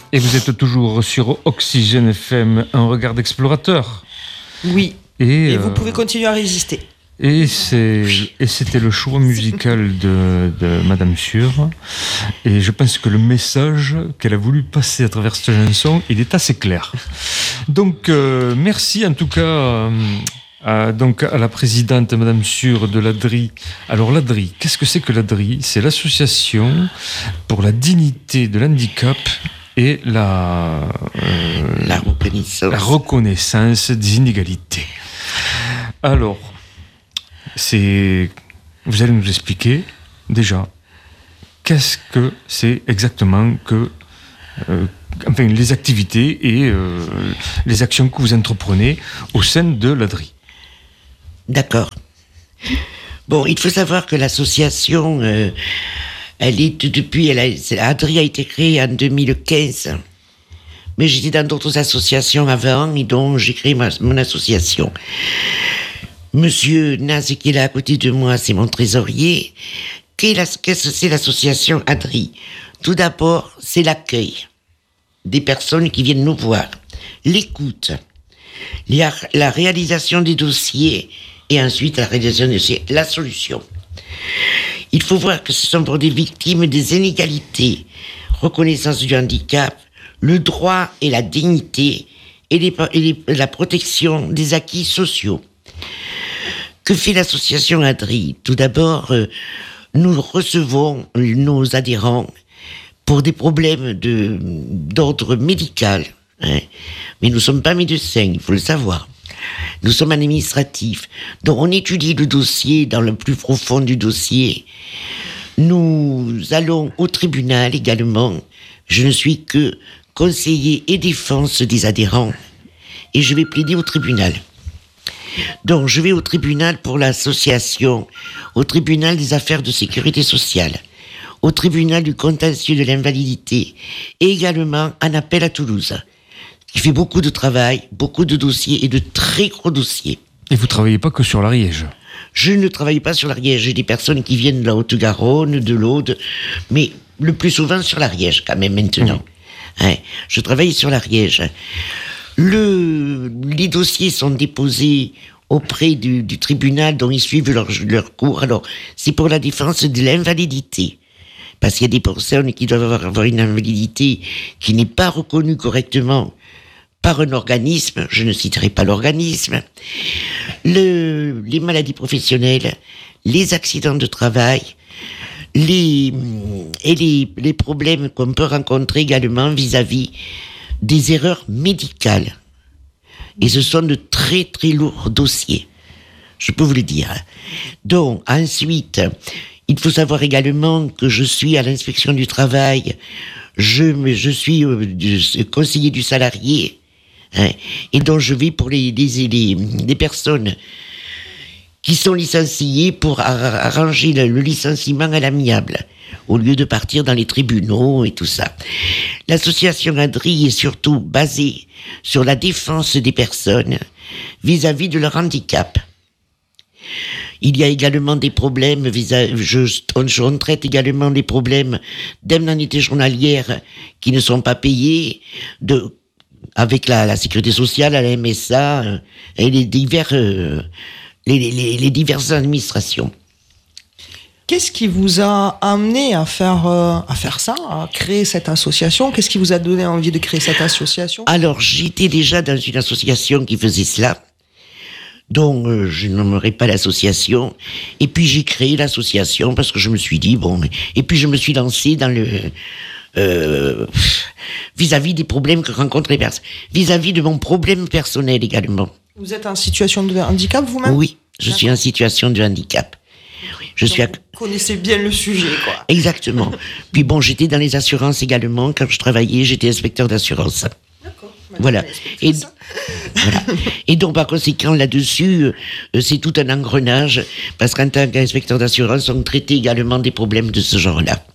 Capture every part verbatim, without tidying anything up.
Et vous êtes toujours sur Oxygène F M, un regard d'explorateur. Oui. Et, et vous euh, pouvez continuer à résister. Et, c'est, et c'était le choix musical de, de Madame Sûre. Et je pense que le message qu'elle a voulu passer à travers cette chanson, il est assez clair. Donc, euh, merci en tout cas euh, à, donc à la présidente Madame Sûre de l'A D R I. Alors l'A D R I, qu'est-ce que c'est que l'A D R I ? C'est l'association pour la dignité de l'handicap et la, euh, la, reconnaissance. la reconnaissance des inégalités. Alors, c'est, vous allez nous expliquer déjà qu'est-ce que c'est exactement que, euh, enfin, les activités et euh, les actions que vous entreprenez au sein de l'A D R I. D'accord. Bon, il faut savoir que l'association, euh, elle est depuis, elle a, l'A D R I a été créée en deux mille quinze. Mais j'étais dans d'autres associations avant et donc j'ai créé ma, mon association. Monsieur Naz, qui est là à côté de moi, c'est mon trésorier. Qu'est-ce que c'est l'association A D R I ? Tout d'abord, c'est l'accueil des personnes qui viennent nous voir, l'écoute, la, la réalisation des dossiers et ensuite la réalisation des dossiers, la solution. Il faut voir que ce sont pour des victimes des inégalités, reconnaissance du handicap, le droit et la dignité et, les, et les, la protection des acquis sociaux. Que fait l'association A D R I ? Tout d'abord, euh, nous recevons nos adhérents pour des problèmes de, d'ordre médical. Hein. Mais nous ne sommes pas médecins, il faut le savoir. Nous sommes administratifs. Donc on étudie le dossier dans le plus profond du dossier. Nous allons au tribunal également. Je ne suis que conseiller et défense des adhérents. Et je vais plaider au tribunal. Donc, je vais au tribunal pour l'association, au tribunal des affaires de sécurité sociale, au tribunal du contentieux de l'invalidité, et également en appel à Toulouse, qui fait beaucoup de travail, beaucoup de dossiers et de très gros dossiers. Et vous ne travaillez pas que sur l'Ariège ? Je ne travaille pas sur l'Ariège. J'ai des personnes qui viennent de la Haute-Garonne, de l'Aude, mais le plus souvent sur l'Ariège, quand même, maintenant. Mmh. Hein, je travaille sur l'Ariège. Le, les dossiers sont déposés auprès du, du tribunal dont ils suivent leur, leur cours. Alors, c'est pour la défense de l'invalidité. Parce qu'il y a des personnes qui doivent avoir, avoir une invalidité qui n'est pas reconnue correctement par un organisme. Je ne citerai pas l'organisme. Le, les maladies professionnelles, les accidents de travail, les, et les, les problèmes qu'on peut rencontrer également vis-à-vis des erreurs médicales. Et ce sont de très très lourds dossiers. Je peux vous le dire. Donc, ensuite, il faut savoir également que je suis à l'inspection du travail. Je, je suis euh, conseiller du salarié. Hein, et donc, je vais pour les, les, les, les personnes qui sont licenciées pour arranger le, le licenciement à l'amiable, au lieu de partir dans les tribunaux et tout ça. L'association A D R I est surtout basée sur la défense des personnes vis-à-vis de leur handicap. Il y a également des problèmes, vis-à-vis, je, on traite également des problèmes d'indemnités journalières qui ne sont pas payées, de, avec la, la sécurité sociale, la M S A et les, divers, euh, les, les, les diverses administrations. Qu'est-ce qui vous a amené à faire, euh, à faire ça, à créer cette association ? Qu'est-ce qui vous a donné envie de créer cette association ? Alors, j'étais déjà dans une association qui faisait cela, donc euh, je nommerai pas l'association. Et puis j'ai créé l'association parce que je me suis dit, bon... Et puis je me suis lancé dans le... Euh, vis-à-vis des problèmes que rencontrent les personnes. Vis-à-vis de mon problème personnel également. Vous êtes en situation de handicap vous-même ? Oui, je D'accord. suis en situation de handicap. Je Donc suis à... Vous connaissez bien le sujet, quoi. Exactement. Puis bon, j'étais dans les assurances également. Quand je travaillais, j'étais inspecteur d'assurance. D'accord. Voilà. Et, voilà. Et donc, par conséquent, là-dessus, euh, c'est tout un engrenage. Parce qu'en tant qu'inspecteur d'assurance, on traitait également des problèmes de ce genre-là.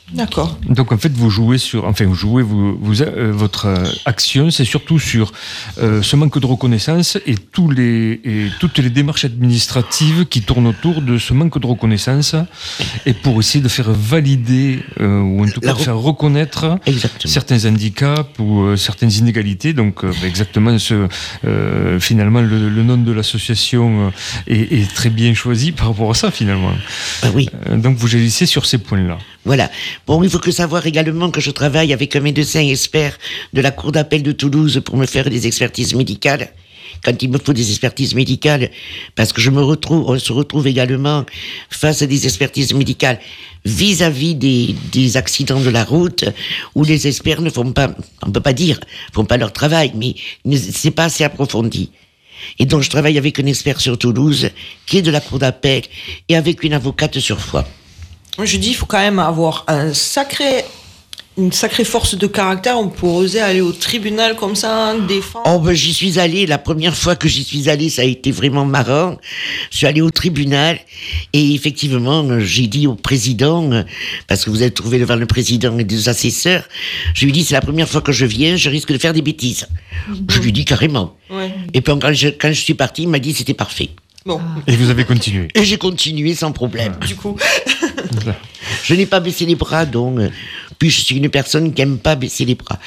D'accord. Donc en fait, vous jouez sur, enfin vous jouez, vous, vous euh, votre euh, action, c'est surtout sur euh, ce manque de reconnaissance et tous les et toutes les démarches administratives qui tournent autour de ce manque de reconnaissance, et pour essayer de faire valider euh, ou en tout cas La de re- faire reconnaître Exactement. certains handicaps ou euh, certaines inégalités. Donc euh, exactement ce euh, finalement le, le nom de l'association euh, est, est très bien choisi par rapport à ça finalement. Ah oui. Euh, donc vous agissez sur ces points-là. Voilà. Bon, il faut que savoir également que je travaille avec un médecin expert de la Cour d'appel de Toulouse pour me faire des expertises médicales. Quand il me faut des expertises médicales, parce que je me retrouve, on se retrouve également face à des expertises médicales vis-à-vis des, des accidents de la route, où les experts ne font pas, on peut pas dire, font pas leur travail, mais ne- c'est pas assez approfondi. Et donc je travaille avec un expert sur Toulouse, qui est de la Cour d'appel, et avec une avocate sur Foix. Je dis, il faut quand même avoir un sacré, une sacrée force de caractère pour oser aller au tribunal comme ça, défendre. Oh ben j'y suis allé, la première fois que j'y suis allé, ça a été vraiment marrant. Je suis allé au tribunal et effectivement, euh, j'ai dit au président, euh, parce que vous êtes trouvé devant le président et des assesseurs, je lui ai dit c'est la première fois que je viens, je risque de faire des bêtises. Je lui ai dit carrément. Ouais. Et puis quand je, quand je suis parti, il m'a dit c'était parfait. Bon, Et vous avez continué. Et j'ai continué sans problème. du coup, Je n'ai pas baissé les bras, donc. euh, Puis je suis une personne qui n'aime pas baisser les bras.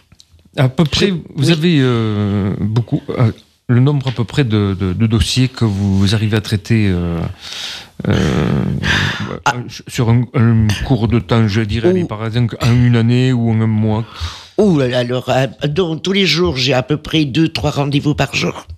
À peu près, Je- vous oui. avez euh, beaucoup, euh, le nombre à peu près de, de, de dossiers que vous arrivez à traiter euh, euh, Ah. sur un, un cours de temps, je dirais, Oh. allez, par exemple, en une année ou en un mois. Oh là là, alors, euh, donc, tous les jours, j'ai à peu près deux, trois rendez-vous par jour.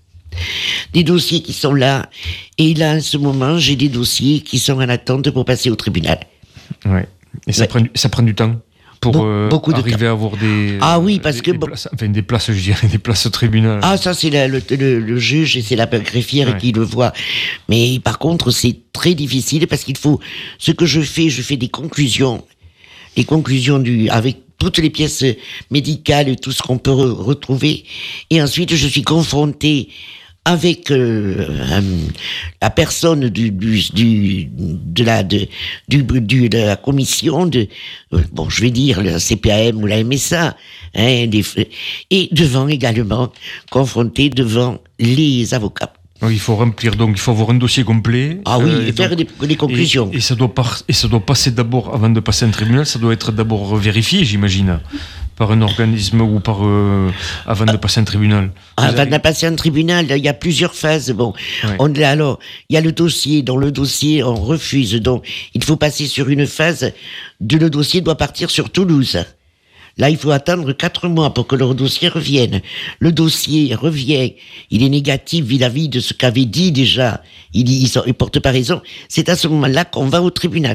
Des dossiers qui sont là. Et là, en ce moment, j'ai des dossiers qui sont en attente pour passer au tribunal. Ouais. Et ça, Ouais. prend, du- ça prend du temps pour Be- euh, beaucoup de arriver à avoir des. Ah oui, parce des- que des bon- places, enfin, des places, je dirais, des places au tribunal. Ah, ça, c'est la- le, le, le juge et c'est la greffière Ouais. qui le voit. Mais par contre, c'est très difficile parce qu'il faut... Ce que je fais, je fais des conclusions. Les conclusions du... avec toutes les pièces médicales et tout ce qu'on peut re- retrouver. Et ensuite, je suis confronté avec euh, euh, la personne du, du, du de la de du, du de la commission de euh, bon je vais dire le C P A M ou la M S A hein, des, et devant également confronté devant les avocats. Oui, il faut remplir, donc il faut avoir un dossier complet. Ah oui, euh, et faire donc- des, des conclusions. Et, et ça doit par- et ça doit passer d'abord, avant de passer un tribunal, ça doit être d'abord vérifié, j'imagine, par un organisme ou par euh, avant de passer un tribunal. Vous Avant avez- de passer un tribunal, il y a plusieurs phases. Bon, Ouais. on alors il y a le dossier. Dans le dossier, on refuse. Donc, il faut passer sur une phase. De le dossier doit partir sur Toulouse. Là, il faut attendre quatre mois pour que leur dossier revienne. Le dossier revient, il est négatif vis-à-vis de ce qu'avait dit déjà. Il, il, il porte pas raison. C'est à ce moment-là qu'on va au tribunal.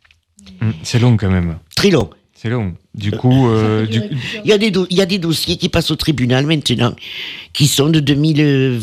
Hum, C'est long quand même. Très long. C'est long. Du coup, euh, du- Il y a des do- il y a des dossiers qui passent au tribunal maintenant, qui sont de deux mille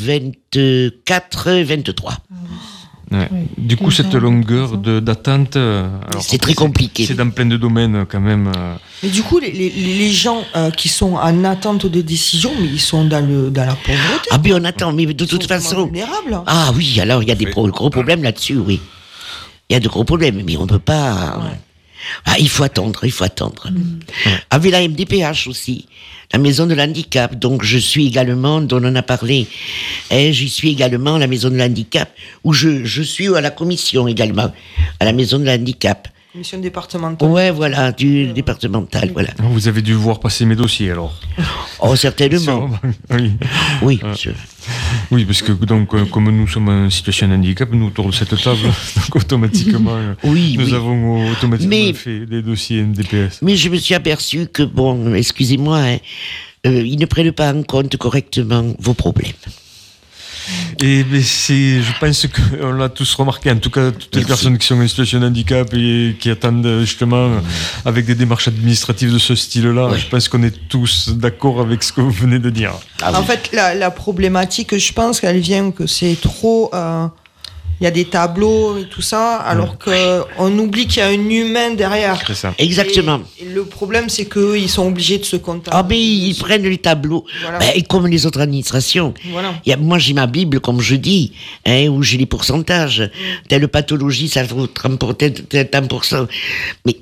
vingt-quatre vingt-trois. ouais. Oui. du coup, Deux cette ans, longueur deux ans. de- d'attente, euh, alors, C'est très compliqué. C'est dans plein de domaines quand même. euh, mais du coup, les, les, les gens euh, qui sont en attente de décision, mais ils sont dans, le, dans la pauvreté. Ah, bien on attend, mais de Ils toute sont vraiment façon... vulnérables. Ah oui, alors il y a des pro- gros problèmes là-dessus, oui. Il y a de gros problèmes, mais on ne peut pas... Ah, il faut attendre, il faut attendre. Avec la M D P H aussi, la maison de l'handicap, donc je suis également, dont on en a parlé, et j'y suis également à la maison de l'handicap, où je, je suis à la commission également, à la maison de l'handicap. Commission départementale. Ouais, voilà, du départemental, voilà. Vous avez dû voir passer mes dossiers alors. Oh, certainement. Oui. Oui, Ah. je- Oui, parce que donc, euh, comme nous sommes en situation de handicap, nous autour de cette table, donc automatiquement, euh, Oui, nous oui. avons automatiquement Mais- fait des dossiers N D P S. Mais je me suis aperçu que, bon, excusez-moi, hein, euh, ils ne prennent pas en compte correctement vos problèmes. Et ben, c'est, je pense qu'on l'a tous remarqué, en tout cas toutes les Merci. personnes qui sont en situation de handicap et qui attendent justement avec des démarches administratives de ce style-là, Ouais. je pense qu'on est tous d'accord avec ce que vous venez de dire. Ah En oui. fait, la, la problématique, je pense qu'elle vient que c'est trop. euh, Il y a des tableaux et tout ça, alors qu'on oublie qu'il y a un humain derrière. C'est ça. Exactement. Et, et le problème, c'est qu'eux, ils sont obligés de se contenter. Ah, mais ils prennent les tableaux. Voilà. Ben, comme les autres administrations. Voilà. Il y a, moi, j'ai ma Bible, comme je dis, hein, où j'ai les pourcentages. Mm. Telle pathologie, ça vaut trente pour cent. Mais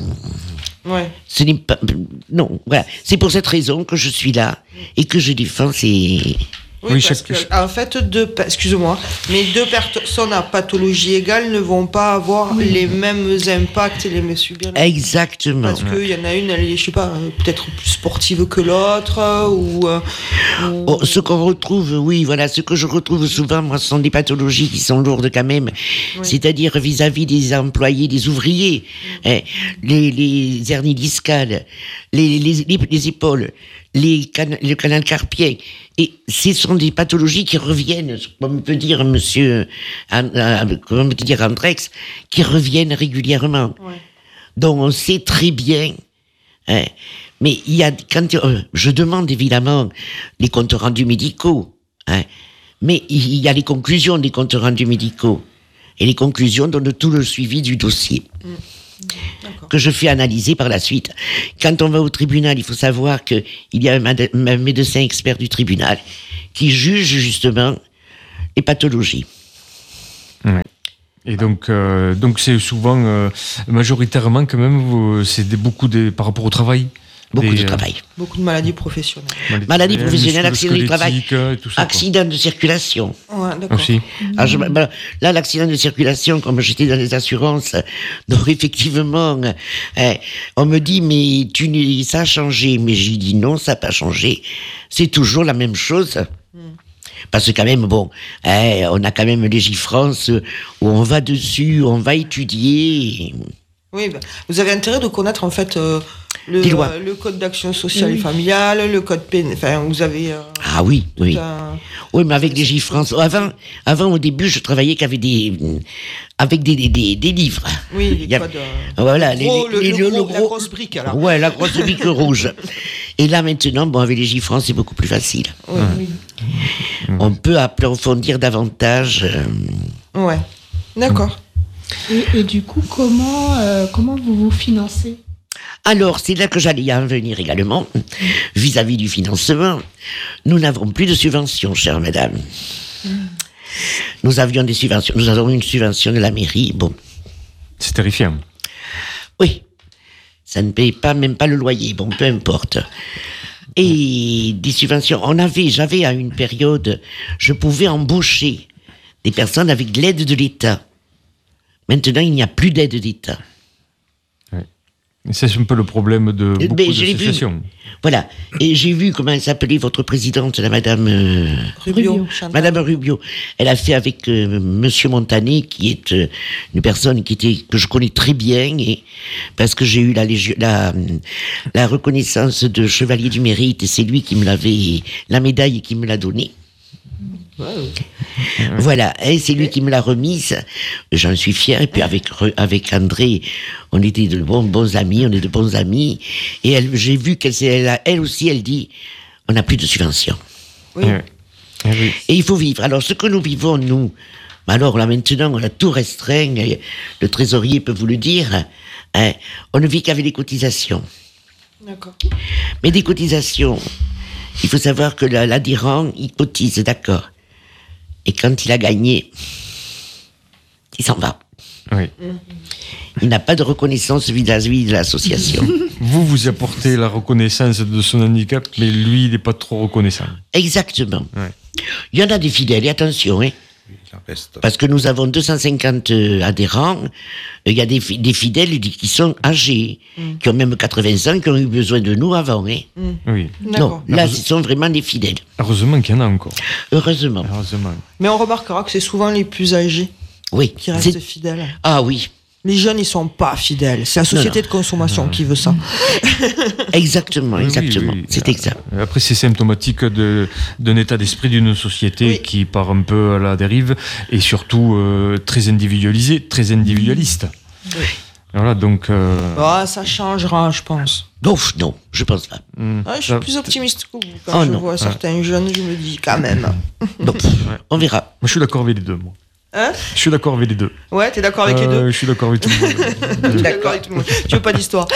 ouais. ce n'est pas... Non, voilà. C'est pour cette raison que je suis là et que je défends ces... Oui, Oui, parce chaque- que, en fait, deux, excuse-moi, mais deux personnes à pathologie égale ne vont pas avoir Oui. les mêmes impacts et les mêmes subir. les- Exactement. Parce qu'il y en a une, elle est, je sais pas, euh, peut-être plus sportive que l'autre, euh, ou, euh, ou- Oh, ce qu'on retrouve, oui, voilà, ce que je retrouve souvent, moi, ce sont des pathologies qui sont lourdes quand même, c'est-à-dire vis-à-vis des employés, des ouvriers, hein, les, les hernies discales, les, les, les, les épaules, les can- le canal carpien, et ce sont des pathologies qui reviennent, comme peut dire monsieur, An- euh, comment peut dire Andrex, qui reviennent régulièrement. Ouais. Donc on sait très bien, hein, mais il y a, quand euh, je demande évidemment les comptes rendus médicaux, hein, mais il y a les conclusions des comptes rendus médicaux, et les conclusions donnent tout le suivi du dossier. D'accord. Que je fais analyser par la suite. Quand on va au tribunal, il faut savoir qu'il y a un, mad- un médecin expert du tribunal qui juge justement les pathologies. Ouais. Et donc, euh, donc c'est souvent, euh, majoritairement quand même, vous- c'est des, beaucoup des, par rapport au travail. Beaucoup Des, de euh, travail. Beaucoup de maladies professionnelles. Maladies professionnelles, accidents du travail, musculo-squelettiques, tout ça, quoi. accidents de circulation. Ouais, d'accord. Aussi. Alors, je- ben, là, l'accident de circulation, comme j'étais dans les assurances, donc effectivement, euh, on me dit, mais tu, n'es- ça a changé. Mais j'ai dit non, ça n'a pas changé. C'est toujours la même chose. Parce que quand même, bon, hein, on a quand même Légifrance où on va dessus, on va étudier. Oui, bah, vous avez intérêt de connaître en fait euh, le, Des lois. euh, le code d'action sociale Oui. et familiale, le code pénal. Enfin, vous avez. euh, Ah oui, oui. un- Oui, mais avec Légifrance. Avant, avant, au début, je travaillais qu'avec des, avec des, des, des, des livres. Oui, les Il y a- codes. euh, Voilà, gros, les, le- les- le le gros- la grosse brique, alors. Ouais, la grosse brique rouge. Et là, maintenant, bon, avec Légifrance, c'est beaucoup plus facile. Oui, oui. On peut approfondir davantage. euh, Ouais. D'accord. Et, et du coup, comment, euh, comment vous vous financez? Alors, c'est là que j'allais en venir également, vis-à-vis du financement. Nous n'avons plus de subventions, chère madame. Nous avions des subventions. Nous avons une subvention de la mairie. Bon, C'est terrifiant. oui, ça ne paye pas, même pas le loyer. Bon, peu importe. Et des subventions. On avait, j'avais à une période, je pouvais embaucher des personnes avec de l'aide de l'État. Maintenant, il n'y a plus d'aide d'État. Et c'est un peu le problème de Eh beaucoup ben, je l'ai vu. d'associations. Voilà. Et j'ai vu comment elle s'appelait, votre présidente, la madame... euh, Rubio. Rubio. Chantal. Madame Rubio, elle a fait avec euh, Monsieur Montané, qui est euh, une personne qui était que je connais très bien, et parce que j'ai eu la, légio- la la reconnaissance de chevalier du mérite, et c'est lui qui me l'avait la médaille qui me l'a donnée. Voilà, et c'est lui qui me l'a remise. J'en suis fier. Et puis avec Re- avec André, on était de bons bons amis, on est de bons amis. Et elle, j'ai vu qu'elle, s'est- elle, a- elle aussi, elle dit, on n'a plus de subvention. Oui. Ouais. Eh oui. Et il faut vivre. Alors, ce que nous vivons, nous, alors là, maintenant, on a tout restreint, et le trésorier peut vous le dire, hein, on ne vit qu'avec les cotisations. D'accord. Mais des cotisations, il faut savoir que la- l'adhérent, il cotise, d'accord. Et quand il a gagné, il s'en va. Oui. Il n'a pas de reconnaissance vis-à-vis de l'association. Vous, vous apportez la reconnaissance de son handicap, mais lui, il n'est pas trop reconnaissant. Exactement. Ouais. Il y en a des fidèles, et attention, hein. Parce que nous avons deux cent cinquante euh, adhérents. Il y a des, fi- des fidèles qui sont âgés, qui ont même quatre-vingts ans, qui ont eu besoin de nous avant. Hein. Oui. D'accord. Non, là, ce sont vraiment des fidèles. Heureusement qu'il y en a encore. Heureusement. Heureusement. Mais on remarquera que c'est souvent les plus âgés Oui. qui restent c'est- fidèles. Ah oui, Les jeunes, ils sont pas fidèles. C'est la société non. de consommation qui veut ça. exactement, Oui, oui, exactement. oui. C'est exact. Après, c'est symptomatique de, d'un état d'esprit d'une société Oui. qui part un peu à la dérive et surtout euh, très individualisée, très individualiste. Oui. Voilà, donc. euh, Ah, ça changera, je pense. Non, non, je pense pas. hum, Ah, je suis ça- plus optimiste que vous. Quand Oh je non. vois certains jeunes, je me dis quand même. Non, on verra. Moi, je suis d'accord avec les deux, moi. Hein? Je suis d'accord avec les deux. Ouais, t'es d'accord avec les Euh, deux? Je suis d'accord avec tout le monde. Je suis d'accord avec tout le monde. Tu veux pas d'histoire?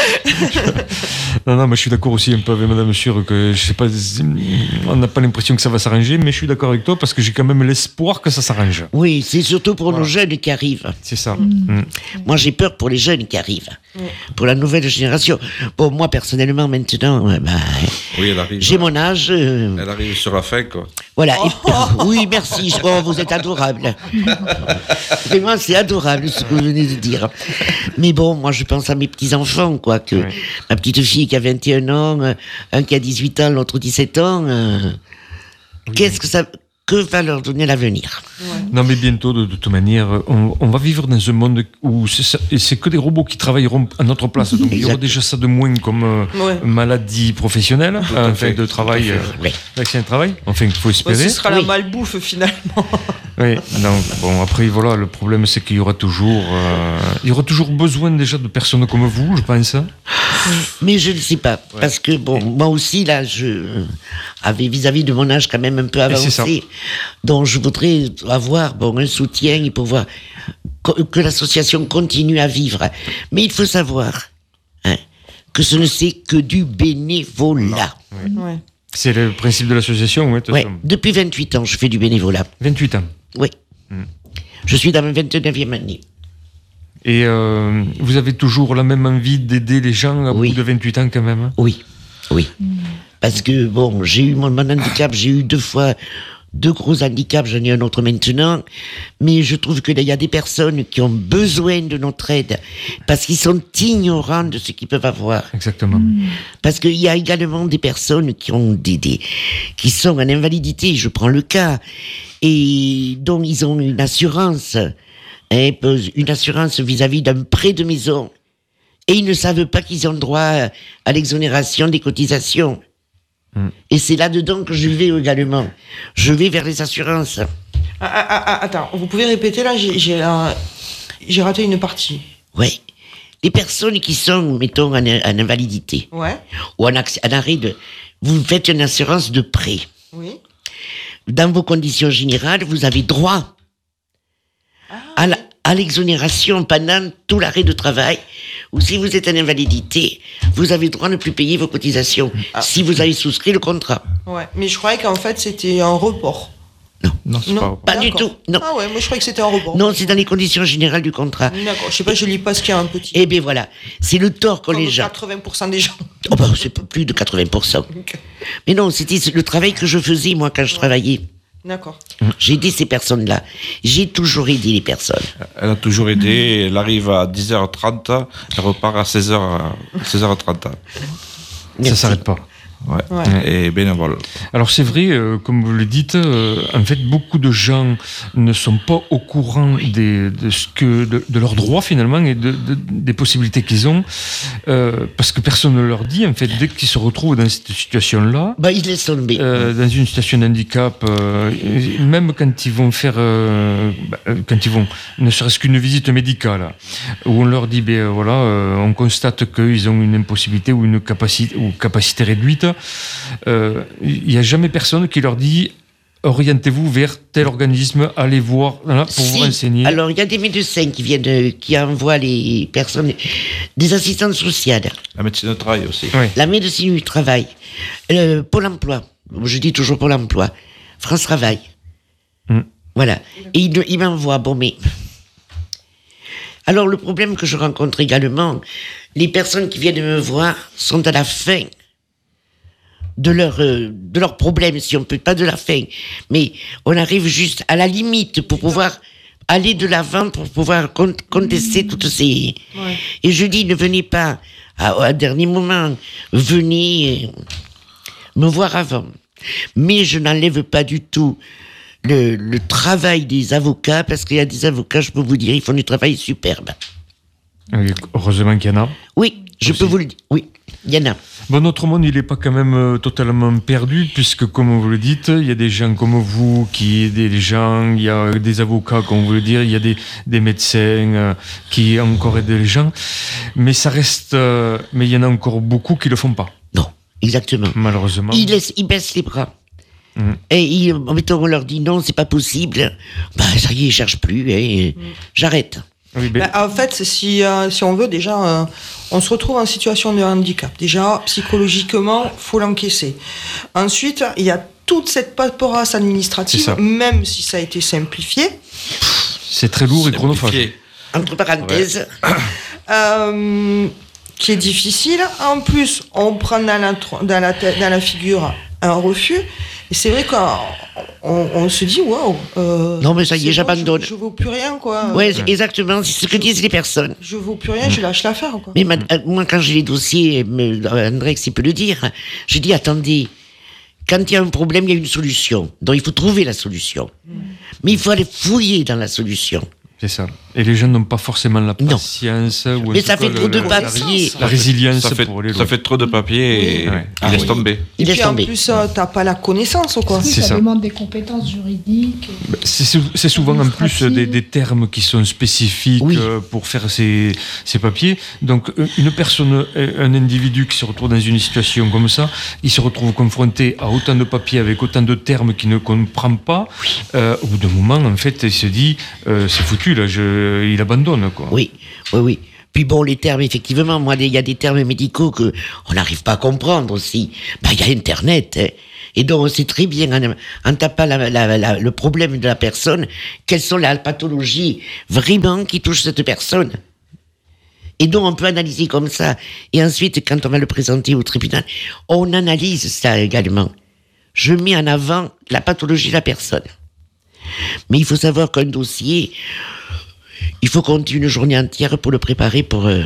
Non, non, mais je suis d'accord aussi un peu avec Madame Sûr que je sais pas, on n'a pas l'impression que ça va s'arranger, mais je suis d'accord avec toi parce que j'ai quand même l'espoir que ça s'arrange. Oui, c'est surtout pour Voilà. nos jeunes qui arrivent. C'est ça. Mm. Moi, j'ai peur pour les jeunes qui arrivent, Mm. pour la nouvelle génération. Bon, moi, personnellement, maintenant, euh, bah, Oui, elle arrive. j'ai mon âge. euh, Elle arrive sur la fin, quoi. Voilà. Et- oui, merci. Oh, vous êtes adorable. Vraiment, c'est adorable ce que vous venez de dire. Mais bon, moi, je pense à mes petits-enfants, quoi. Que Ouais. ma petite fille qui a vingt et un ans, euh, un qui a dix-huit ans, l'autre dix-sept ans. euh, Qu'est-ce que ça... Que va leur donner l'avenir? Non, mais bientôt, de, de toute manière, on, on va vivre dans un monde où c'est, ça- et c'est que des robots qui travailleront à notre place. Donc il y aura Exact. déjà ça de moins comme euh, Ouais. maladie professionnelle, à enfin fait, de travail, euh, Oui. d'accident de travail. Enfin, il faut Ouais, espérer. ce sera la Oui. malbouffe finalement. Oui, non, bon, après, voilà, le problème, c'est qu'il y aura toujours, euh, il y aura toujours besoin déjà de personnes comme vous, je pense. Mais je ne sais pas, parce que bon, moi aussi là, je avais vis-à-vis de mon âge quand même un peu c'est ça. avancé, donc je voudrais avoir bon un soutien et pouvoir que, que l'association continue à vivre. Mais il faut savoir hein, que ce ne c'est que du bénévolat. Ouais. C'est le principe de l'association, ouais, de toute Ouais, façon. depuis vingt-huit ans, je fais du bénévolat. vingt-huit ans. Oui, je suis dans ma vingt-neuvième année. Et euh, vous avez toujours la même envie d'aider les gens à Oui. bout de vingt-huit ans quand même, hein? Oui, oui. Parce que, bon, j'ai eu mon, mon handicap, j'ai eu deux fois deux gros handicaps, j'en ai un autre maintenant, mais je trouve qu'il y a des personnes qui ont besoin de notre aide, parce qu'ils sont ignorants de ce qu'ils peuvent avoir. Exactement. Parce qu'il y a également des personnes qui ont des, des- qui sont en invalidité, je prends le cas, et dont ils ont une assurance, hein, une assurance vis-à-vis d'un prêt de maison, et ils ne savent pas qu'ils ont droit à l'exonération des cotisations. Mm. Et c'est là-dedans que je vais également. Je vais vers les assurances. Ah, ah, ah, ah, attends, vous pouvez répéter là? J'ai, j'ai, euh, j'ai raté une partie. Oui. Les personnes qui sont, mettons, en, en invalidité, Ouais. ou en, acc- en arrêt de... Vous faites une assurance de prêt. Oui. Dans vos conditions générales, vous avez droit à, la- à l'exonération pendant tout l'arrêt de travail, ou si vous êtes en invalidité, vous avez droit à ne plus payer vos cotisations, si vous avez souscrit le contrat. Ouais. Mais je croyais qu'en fait c'était un report. Non, c'est Non. pas... Pas du D'accord. tout, non. Ah ouais, moi je croyais que c'était un report. Non, c'est dans les conditions générales du contrat. D'accord. Je sais pas, je lis pas ce qu'il y a un petit. Eh bien voilà, c'est le tort qu'ont Comme les gens. quatre-vingts pour cent des gens. Oh ben, c'est pas plus de quatre-vingts pour cent. Mais non, c'était le travail que je faisais, moi, quand je travaillais. D'accord. J'ai aidé ces personnes-là. J'ai toujours aidé les personnes. Elle a toujours aidé. Elle arrive à dix heures trente, elle repart à seize heures, seize heures trente. Ça Merci. s'arrête pas. Ouais. Ouais. Et bénévole. Alors c'est vrai, euh, comme vous le dites, euh, en fait beaucoup de gens ne sont pas au courant des, de, ce que, de, de leurs droits finalement et de, de- des possibilités qu'ils ont, euh, parce que personne ne leur dit, en fait, dès qu'ils se retrouvent dans cette situation-là, Bah, ils laissent tomber. euh, dans une situation de handicap, euh, et même quand ils vont faire, euh, bah, euh, quand ils vont, ne serait-ce qu'une visite médicale, où on leur dit, ben euh, voilà, euh, on constate qu'ils ont une impossibilité ou une capacité ou capacité réduite, euh, il n'y a jamais personne qui leur dit orientez-vous vers tel organisme, allez voir voilà, pour Si. vous renseigner. Alors, il y a des médecins qui viennent, euh, qui envoient les personnes, des assistantes sociales, La médecine de travail aussi. Ouais. la médecine du travail, euh, Pôle emploi. Je dis toujours Pôle emploi. France Travail. Mm. Voilà. Et ils, ils m'envoient, bon, mais. Alors, le problème que je rencontre également, les personnes qui viennent me voir sont à la fin de leur, euh, de leur problème, si on peut, pas de la fin, mais on arrive juste à la limite pour pouvoir aller de l'avant, pour pouvoir con- contester toutes ces... Ouais. Et je dis, ne venez pas à, à dernier moment, venez euh, me voir avant. Mais je n'enlève pas du tout le, le travail des avocats, parce qu'il y a des avocats, je peux vous dire, ils font du travail superbe. Et heureusement qu'il y en a. Oui, je Aussi. peux vous le dire. Oui, il y en a. Bon, notre monde, il n'est pas quand même euh, totalement perdu, puisque, comme vous le dites, il y a des gens comme vous qui aident les gens, il y a des avocats, comme vous le dites, il y a des, des médecins euh, qui encore aident les gens, mais ça reste... euh, mais il y en a encore beaucoup qui ne le font pas, Non, exactement. malheureusement. Ils, laissent, ils baissent les bras. Mmh. Et ils, mettons, on leur dit non, c'est pas possible. Bah, ça y est, ils cherchent plus. Hein, mmh. J'arrête. Oui, ben... bah, en fait, si, euh, si on veut, déjà, euh, on se retrouve en situation de handicap. Déjà, psychologiquement, faut l'encaisser. Ensuite, il y a toute cette paperasse administrative, même si ça a été simplifié. C'est très lourd et chronophage. Entre parenthèses. Ouais. Euh, qui est difficile. En plus, on prend dans la, dans la, dans la figure un refus. Et c'est vrai qu'on on, on se dit, waouh. Euh, non, mais ça y est, j'abandonne. Je ne vaux plus rien, quoi. Oui, exactement. C'est ce que disent les personnes. Je ne vaux plus rien, je lâche l'affaire, quoi. Mais ma, moi, quand j'ai les dossiers, Andrex, il peut le dire, je dis, attendez, quand il y a un problème, il y a une solution. Donc, il faut trouver la solution. Mm. Mais il faut aller fouiller dans la solution. C'est ça. Et les jeunes n'ont pas forcément la patience. Ou mais ça fait trop de papier. La, la résilience ça fait, pour les Ça fait trop de papier et oui. il laisse tomber. Et il puis laisse en tomber. plus, euh, t'as pas la connaissance, quoi. Oui, c'est ça, ça demande des compétences juridiques. C'est, c'est souvent en plus des, des termes qui sont spécifiques oui. pour faire ces, ces papiers. Donc une personne, un individu qui se retrouve dans une situation comme ça, il se retrouve confronté à autant de papiers avec autant de termes qu'il ne comprend pas. Oui. Euh, au bout d'un moment, en fait, il se dit euh, c'est foutu là, je, il abandonne, quoi. Oui, oui, oui. Puis bon, les termes, effectivement, moi, il y a des termes médicaux que on n'arrive pas à comprendre aussi. Bah, il y a Internet, hein. Et donc, on sait très bien, en, en tapant la, la, la, le problème de la personne, quelles sont les pathologies vraiment qui touchent cette personne. Et donc, on peut analyser comme ça. Et ensuite, quand on va le présenter au tribunal, on analyse ça également. Je mets en avant la pathologie de la personne. Mais il faut savoir qu'un dossier, il faut compter une journée entière pour le préparer pour... Euh...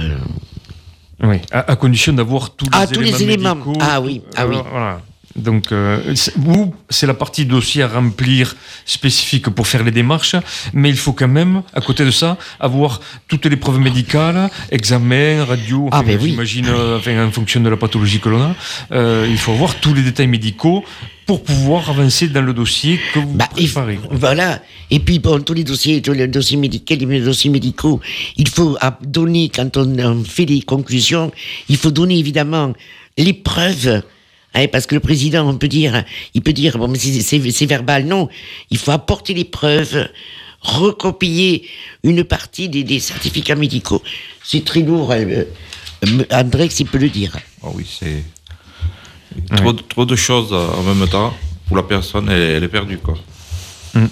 Oui, à, à condition d'avoir tous les ah, éléments tous les éléments. médicaux. Ah oui, ah oui. Euh, voilà. Donc, euh, c'est, ou c'est la partie dossier à remplir spécifique pour faire les démarches, mais il faut quand même, à côté de ça, avoir toutes les preuves médicales, examens, radio, enfin, ah ben j'imagine, oui. euh, enfin, en fonction de la pathologie que l'on a, euh, il faut avoir tous les détails médicaux pour pouvoir avancer dans le dossier que vous bah, préparez. Il, voilà. Et puis, bon, tous les dossiers, tous les dossiers médicaux, les dossiers médicaux, il faut donner, quand on fait des conclusions, il faut donner évidemment les preuves. Hein, parce que le président, on peut dire, il peut dire, bon, mais c'est, c'est, c'est verbal. Non, il faut apporter les preuves, recopier une partie des, des certificats médicaux. C'est très lourd. Euh, Andrex, il peut le dire. Oh oui, c'est trop, oui. trop de choses en même temps où la personne, elle, elle est perdue, quoi. Mmh.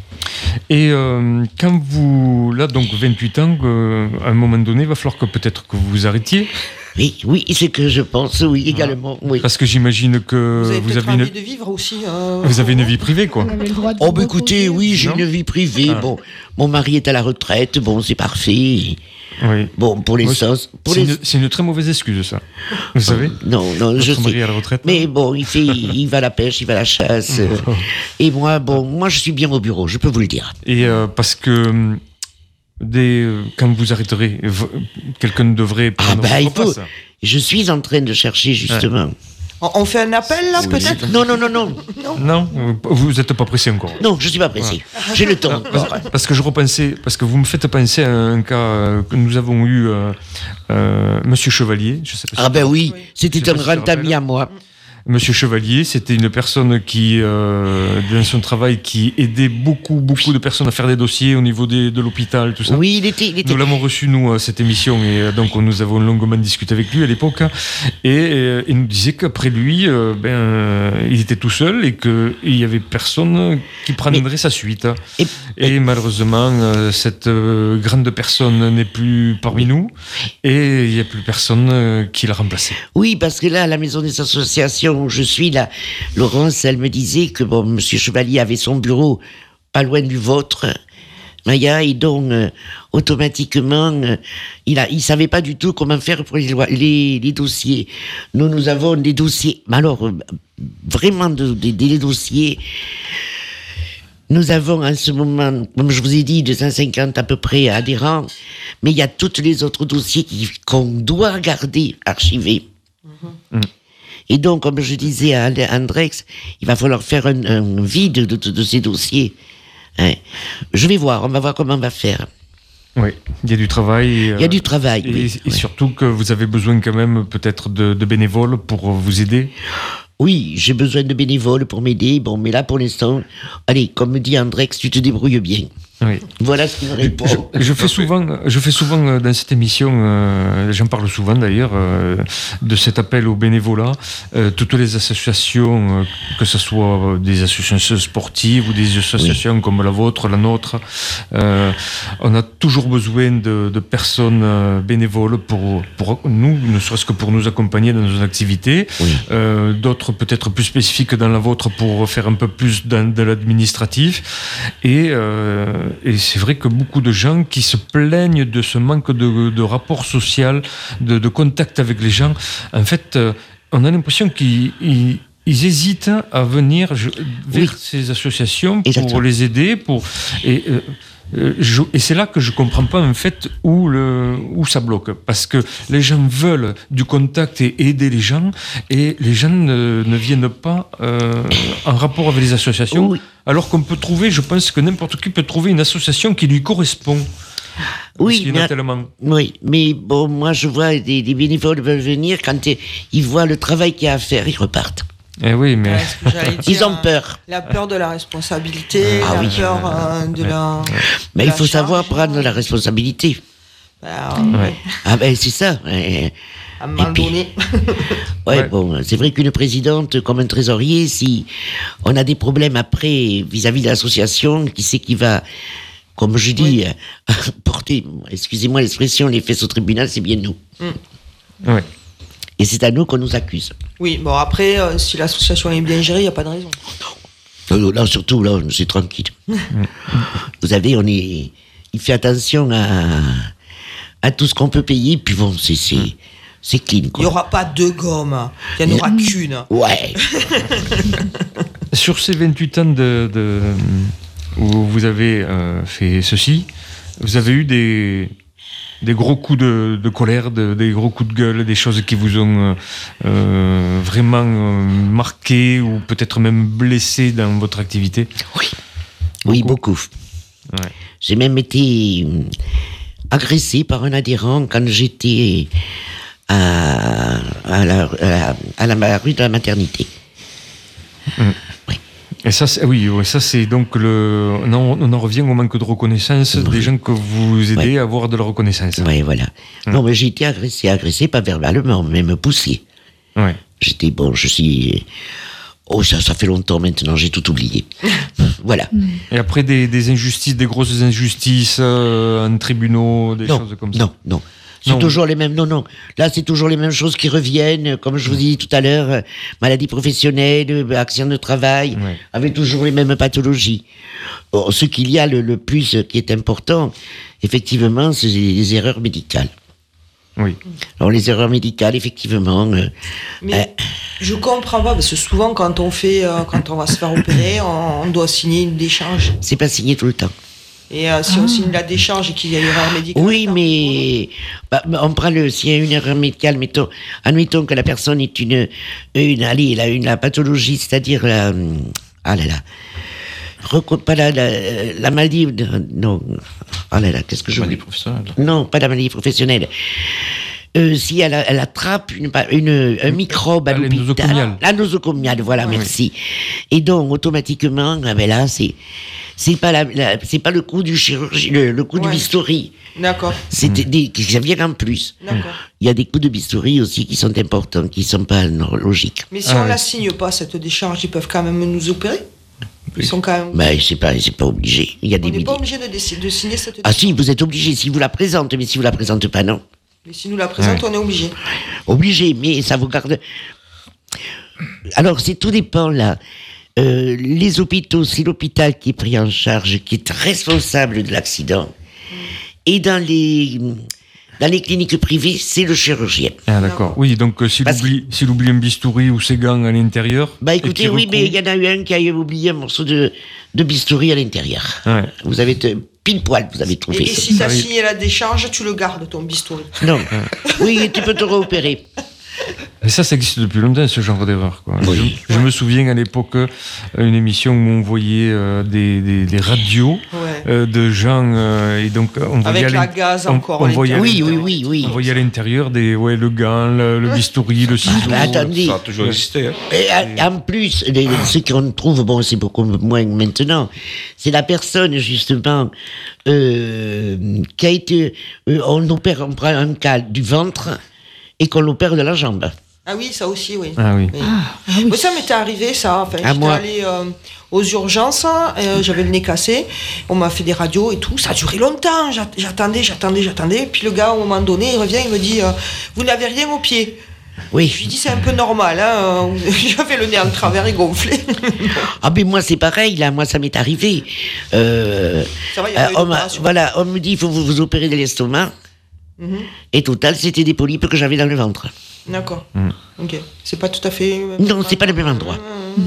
Et euh, quand vous, là, donc vingt-huit ans, euh, à un moment donné, il va falloir que peut-être que vous vous arrêtiez. Oui, oui, c'est que je pense, oui, également, oui. Parce que j'imagine que vous avez, vous avez envie une... de vivre aussi. Euh... Vous avez une vie privée, quoi. Oh, bah écoutez, oui, j'ai non une vie privée. Ah. Bon, mon mari est à la retraite, bon, c'est parfait. Oui. Bon, pour les Moi, sauces. Pour c'est, les... Une, c'est une très mauvaise excuse, ça. Vous savez. Non, non, je sais. Votre mari à la retraite. Mais bon, il fait, il va à la pêche, il va à la chasse. Oh. Et moi, bon, moi, je suis bien au bureau, je peux vous le dire. Et euh, parce que des, quand vous arrêterez, quelqu'un devrait prendre ah bah, il faut. Ça. Je suis en train de chercher justement. Ouais. On fait un appel là, oui. peut-être. Non, non, non, non. Non, non vous n'êtes pas pressé encore. Non, je suis pas pressé. Voilà. J'ai le temps. Parce, parce que je repensais, parce que vous me faites penser à un cas que nous avons eu, euh, euh, Monsieur Chevalier. Je sais pas si ah ben oui, c'était un si grand ami à moi. Monsieur Chevalier, c'était une personne qui, euh, dans son travail, qui aidait beaucoup, beaucoup de personnes à faire des dossiers au niveau des, de l'hôpital, tout ça. Oui, il était, il était... Nous l'avons reçu, nous, à cette émission, et donc nous avons longuement discuté avec lui à l'époque, et, et il nous disait qu'après lui, euh, ben, euh, il était tout seul et qu'il y avait personne qui prendrait Mais... sa suite. Et, et malheureusement, euh, cette euh, grande personne n'est plus parmi nous, et il n'y a plus personne euh, qui l'a remplacé. Oui, parce que là, à la Maison des Associations, où je suis là, Laurence, elle me disait que bon, Monsieur Chevalier avait son bureau pas loin du vôtre, Maya, et donc euh, automatiquement, euh, il a, il savait pas du tout comment faire pour les, les, les dossiers. Nous, nous avons des dossiers, mais alors euh, vraiment des de, de, dossiers. Nous avons en ce moment, comme je vous ai dit, deux cent cinquante à peu près adhérents, mais il y a tous les autres dossiers qui, qu'on doit garder archivés. Mm-hmm. Mm. Et donc, comme je disais à Andrex, il va falloir faire un, un vide de, de, de ces dossiers. Hein. Je vais voir, on va voir comment on va faire. Oui, il y a du travail. Il y a du travail, et, oui. Et oui. surtout que vous avez besoin quand même peut-être de, de bénévoles pour vous aider. Oui, j'ai besoin de bénévoles pour m'aider. Bon, mais là, pour l'instant, allez, comme me dit Andrex, tu te débrouilles bien. Oui. Voilà ce qu'il me répond. Je, je fais souvent, je fais souvent dans cette émission, euh, j'en parle souvent d'ailleurs, euh, de cet appel au bénévolat. Euh, toutes les associations, euh, que ce soit des associations sportives ou des associations oui. comme la vôtre, la nôtre, euh, on a toujours besoin de, de personnes euh, bénévoles pour, pour nous, ne serait-ce que pour nous accompagner dans nos activités. Oui. Euh, d'autres peut-être plus spécifiques dans la vôtre pour faire un peu plus dans, de l'administratif. Et euh, Et c'est vrai que beaucoup de gens qui se plaignent de ce manque de, de rapport social, de, de contact avec les gens, en fait, euh, on a l'impression qu'ils ils, ils hésitent à venir je, vers oui. ces associations pour Exactement. les aider. Pour, et, euh, Je, et c'est là que je comprends pas en fait où, le, où ça bloque, parce que les gens veulent du contact et aider les gens, et les gens ne, ne viennent pas euh, en rapport avec les associations, oui. alors qu'on peut trouver, je pense que n'importe qui peut trouver une association qui lui correspond. Oui, mais, tellement... oui, mais bon, moi je vois des, des bénévoles veulent venir, quand ils voient le travail qu'il y a à faire, ils repartent. Eh oui, mais ouais, dire, ils ont peur. La peur de la responsabilité, ah, la oui. peur euh, de ouais. la. Mais de il la faut charge. savoir prendre la responsabilité. Bah, ouais. Ah ben c'est ça. Ouais. À un moment puis, donné. ouais, ouais, bon, c'est vrai qu'une présidente comme un trésorier, si on a des problèmes après vis-à-vis de l'association, qui c'est qui va, comme je dis, oui. porter, excusez-moi l'expression, les fesses au tribunal, c'est bien nous. Mm. Ouais. Et c'est à nous qu'on nous accuse. Oui, bon après, euh, si l'association est bien gérée, il n'y a pas de raison. Non, là, surtout, là, c'est tranquille. Vous savez, on est... Il fait attention à, à tout ce qu'on peut payer, puis bon, c'est, c'est, c'est clean, quoi. Il n'y aura pas deux gommes, il n'y en aura mmh. qu'une. Ouais. Sur ces vingt-huit ans de, de, où vous avez euh, fait ceci, vous avez eu des... des gros coups de, de colère, de, des gros coups de gueule, des choses qui vous ont euh, vraiment euh, marqué ou peut-être même blessé dans votre activité? Oui, beaucoup. Oui, beaucoup. Ouais. J'ai même été agressé par un adhérent quand j'étais à, à, la, à, la, à la rue de la maternité. Mmh. Oui. Et ça, c'est, oui, ça c'est donc le. On en, on en revient au manque de reconnaissance oui. des gens que vous aidez oui. à avoir de la reconnaissance. Oui, voilà. Mmh. Non, mais j'ai été agressé, agressé, pas verbalement, même poussé. Oui. J'étais bon, je suis. Oh, ça, ça fait longtemps maintenant, j'ai tout oublié. Voilà. Et après des, des injustices, des grosses injustices euh, en tribunaux, des non, choses comme ça. Non, non. C'est non. toujours les mêmes. Non, non. Là, c'est toujours les mêmes choses qui reviennent. Comme je vous ai dit tout à l'heure, euh, maladie professionnelle, accident de travail, ouais. avec toujours les mêmes pathologies. Or, ce qu'il y a le, le plus qui est important, effectivement, c'est les erreurs médicales. Oui. Alors, les erreurs médicales, effectivement. Euh, Mais euh, je comprends pas, parce que souvent, quand on fait, euh, quand on va se faire opérer, on, on doit signer une décharge. C'est pas signé tout le temps. Et euh, si ah. on signe la décharge et qu'il y a une erreur médicale. Oui, mais bah, on prend le. S'il y a une erreur médicale, mettons, admettons que la personne est une. une allez, elle a une la pathologie, c'est-à-dire la. Ah là là. Pas la, la, la maladie. Non. Ah là là, qu'est-ce que je. La maladie professionnelle. Non, pas la maladie professionnelle. Euh, si elle, elle attrape une, une, un microbe à l'hôpital. La nosocomiale, voilà, oui. Merci. Et donc, automatiquement, ah ben là, c'est. C'est pas, la, la, c'est pas le coup du chirurgie, le, le coup ouais. du bistouri. D'accord. C'est mmh. des, ça vient en plus. D'accord. Il y a des coups de bistouri aussi qui sont importants, qui sont pas logiques. Mais si ah, on ouais. la signe pas, cette décharge, ils peuvent quand même nous opérer. Ils sont quand même. Ben, c'est pas, c'est pas obligé. Il y a on des. n'est pas obligé de, décider, de signer cette décharge. Ah si, vous êtes obligé si vous la présentez, mais si vous la présentez pas, non. Mais si nous la présentons, ouais. on est obligé. Obligé, mais ça vous garde. Alors, c'est tout dépend là. Euh, les hôpitaux, c'est l'hôpital qui est pris en charge, qui est responsable de l'accident. Mmh. Et dans les, dans les cliniques privées, c'est le chirurgien. Ah d'accord. Oui, donc euh, s'il, oublie, que... s'il oublie un bistouri ou ses gants à l'intérieur... Bah écoutez, oui, recouvre... mais il y en a eu un qui a oublié un morceau de, de bistouri à l'intérieur. Ouais. Vous avez te, pile poil, vous avez trouvé. Et, et si tu as signé la décharge, tu le gardes, ton bistouri. Non. Oui, tu peux te réopérer. Et ça, ça existe depuis longtemps, ce genre d'erreur. Quoi. Oui. Je, je me souviens à l'époque, une émission où on voyait euh, des, des, des radios Ouais. euh, de gens, euh, et donc on voyait Avec à la l'in- gaz on- encore. on les voyait à gaz. Oui, oui, l'intérieur- oui, oui. On voyait à l'intérieur des, ouais, le gant, le, le bistouri, le ciseau. bah, attendez. Ça a toujours existé. Hein. Et à- en plus, les- ce qu'on trouve, bon, c'est beaucoup moins maintenant, c'est la personne, justement, euh, qui a été. euh, on opère, on prend un cas du ventre et qu'on l'opère de la jambe. Ah oui, ça aussi, oui. Ah oui. Oui. Ah, ah oui. Moi, ça m'était arrivé, ça. Enfin, À j'étais moi. allée euh, aux urgences, euh, j'avais le nez cassé, on m'a fait des radios et tout. Ça a duré longtemps. J'at- J'attendais, j'attendais, j'attendais. Puis le gars, au moment donné, il revient, il me dit euh, vous n'avez rien au pied. Je lui Oui. dis c'est un peu normal. Hein. J'avais le nez en travers et gonflé. Ah, ben moi, c'est pareil, là, moi, ça m'est arrivé. Euh, Ça va, il y a euh, pas eu on m'a- d'opération. voilà, on me dit, il faut vous, vous opérer de l'estomac. Mhm. Et total, c'était des polypes que j'avais dans le ventre. D'accord. Mm. Ok. C'est pas tout à fait. Non, c'est pas le même endroit.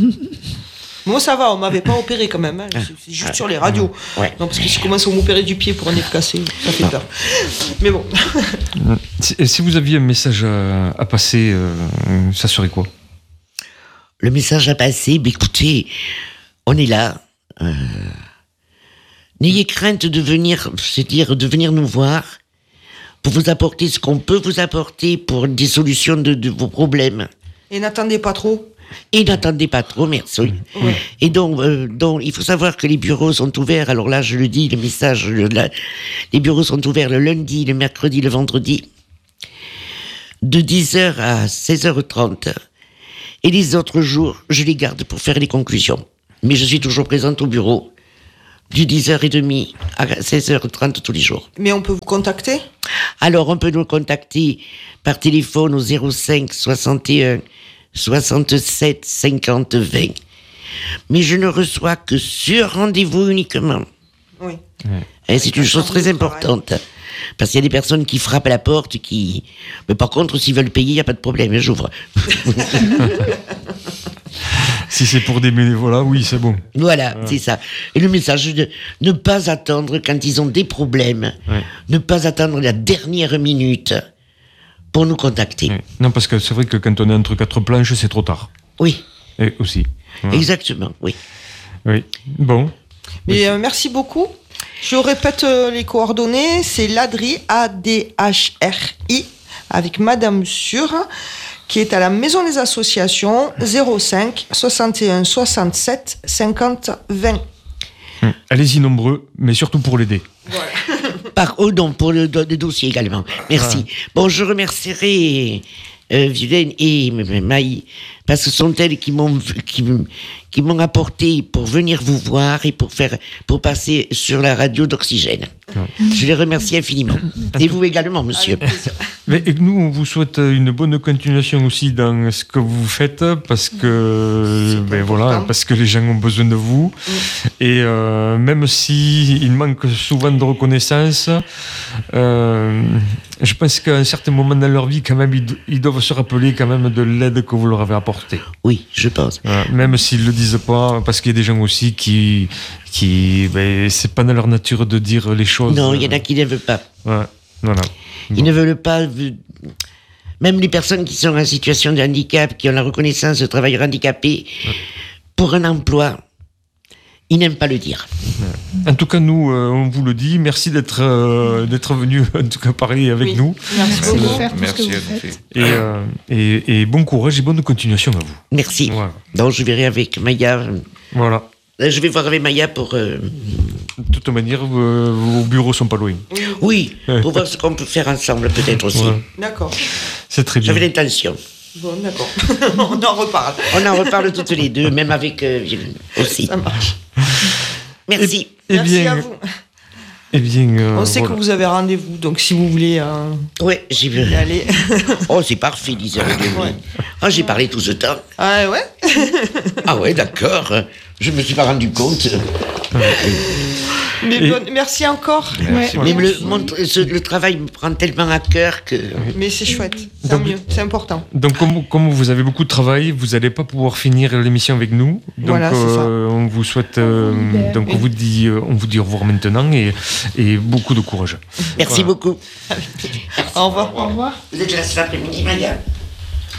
Moi, ça va, on m'avait pas opéré quand même. Hein. C'est c'est juste sur les radios. Ouais. Non, parce que si je commence à m'opérer du pied pour un nez cassé, ça fait peur. Mais bon. Si- Et si vous aviez un message à, à passer, euh, ça serait quoi? Le message à passer, ben écoutez, on est là. Euh, N'ayez crainte de venir, c'est-à-dire de venir nous voir pour vous apporter ce qu'on peut vous apporter pour des solutions de, de vos problèmes. Et n'attendez pas trop. Et n'attendez pas trop, merci. Ouais. Et donc, euh, donc, il faut savoir que les bureaux sont ouverts. Alors là, je le dis, le message, le- la- les bureaux sont ouverts le lundi, le mercredi, le vendredi, de dix heures à seize heures trente. Et les autres jours, je les garde pour faire les conclusions. Mais je suis toujours présente au bureau, du dix heures trente à seize heures trente tous les jours. Mais on peut vous contacter. Alors, on peut nous contacter par téléphone au zéro cinq soixante et un soixante-sept cinquante vingt. Mais je ne reçois que sur rendez-vous uniquement. Oui. Et c'est une chose rendez-vous très de travail. importante. Parce qu'il y a des personnes qui frappent à la porte, qui... Mais par contre, s'ils veulent payer, il n'y a pas de problème, j'ouvre. Si c'est pour des bénévolats, oui, c'est bon. Voilà, c'est ça. Et le message de ne pas attendre quand ils ont des problèmes, Ouais. ne pas attendre la dernière minute pour nous contacter. Ouais. Non, parce que c'est vrai que quand on est entre quatre planches, c'est trop tard. Oui, Et aussi. Voilà. exactement, oui. Oui. Bon. Mais euh, merci beaucoup. Je répète euh, les coordonnées. C'est l'Adri, A D H R I, avec Madame Sûre, qui est à la Maison des Associations, zéro cinq soixante et un soixante-sept cinquante vingt. Hum. Allez-y nombreux, mais surtout pour l'aider. Par, oh non, pour le, do- le dossier également. Merci. Bon, je remercierai euh, Violaine et M- Maï, parce que ce sont elles qui m'ont qui, m- qui m'ont apporté pour venir vous voir et pour faire pour passer sur la radio d'Oxygène. Je les remercie infiniment. Et vous également, monsieur. Mais, et nous, on vous souhaite une bonne continuation aussi dans ce que vous faites, parce que, ben voilà, important. parce que les gens ont besoin de vous. Et euh, même si il manque souvent de reconnaissance, euh, je pense qu'à un certain moment dans leur vie, quand même, ils, do- ils doivent se rappeler quand même de l'aide que vous leur avez apportée. Oui, je pense. Voilà. Même s'ils le disent pas, parce qu'il y a des gens aussi qui, qui, ben, c'est pas dans leur nature de dire les choses. Non, il y en a qui ne veulent pas. Ouais, voilà. Ils ne veulent pas. euh, Même les personnes qui sont en situation de handicap, qui ont la reconnaissance de travailleurs handicapés, pour un emploi, ils n'aiment pas le dire. En tout cas, nous, euh, on vous le dit. Merci d'être euh, d'être venu, en tout cas, parler avec Oui. nous. Merci Merci de beaucoup. faire tout ce Merci que à vous nous. faites. Et, euh, et, et bon courage et bonne continuation à vous. Merci. Voilà. Donc je verrai avec Maya. euh, Voilà. Je vais voir avec Maya pour. euh, De toute manière, euh, vos bureaux sont pas loin. Oui, pour voir ce qu'on peut faire ensemble, peut-être aussi. Ouais. D'accord. C'est très bien. J'avais l'intention. Bon, d'accord. On en reparle. On en reparle toutes les deux, même avec euh, Violaine aussi. Ça marche. Merci. Eh Merci bien, à vous. Eh bien, euh, On sait voilà. que vous avez rendez-vous, donc si vous voulez euh, Ouais, j'ai vu. y aller. Oh, c'est parfait, dix heures trente. Ouais. Ah, j'ai parlé tout ce temps. Ah ouais. Ah ouais, d'accord. Je me suis pas rendu compte. Mais Et- bonne- merci encore. Merci. Mais le, mon- ce- le travail me prend tellement à cœur que. Mais c'est chouette. Tant Donc- mieux. C'est important. Donc, comme, comme vous avez beaucoup de travail, vous n'allez pas pouvoir finir l'émission avec nous. Donc, Voilà, c'est ça. euh, on vous souhaite. euh, On vous libère. donc, on vous dit, euh, on vous dit au revoir maintenant et, et beaucoup de courage. Merci Voilà. beaucoup. Au revoir. Au revoir. Vous êtes là cet après-midi, Maya?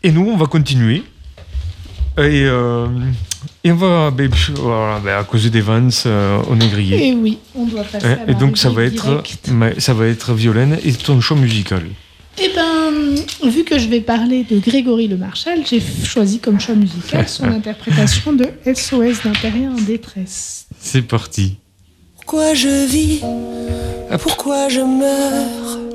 et nous, on va continuer. Et, euh, et on va, ben, voilà, ben, à cause des Vans, euh, on est grillé. Et oui, on doit passer hein, à la Et donc ça va être, mais, ça va être Violaine et ton choix musical. Eh ben, vu que je vais parler de Grégory Le Marchal, j'ai choisi comme choix musical son interprétation de S O S d'un terrien en détresse. C'est parti. Pourquoi je vis? Pourquoi je meurs?